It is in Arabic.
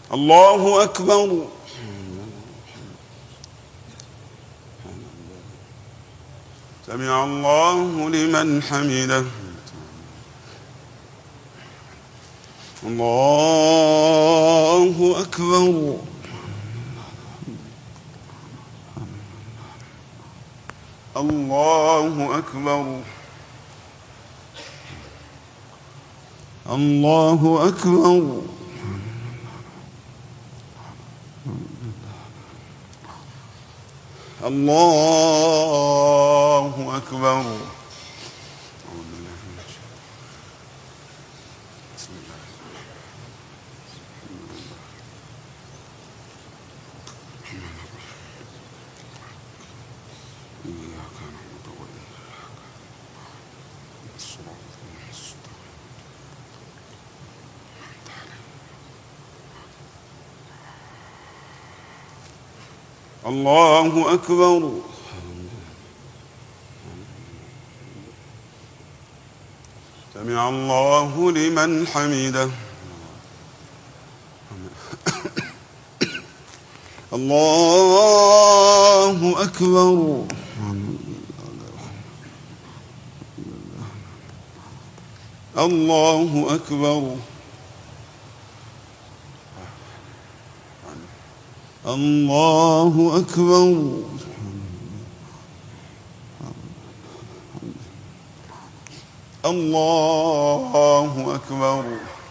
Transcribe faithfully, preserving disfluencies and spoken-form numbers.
الله أكبر. سمع الله لمن حمده. الله أكبر. الله أكبر. الله أكبر. الله أكبر. الله أكبر. سمع الله لمن حمده. الله أكبر. الله أكبر. الله أكبر. الله أكبر.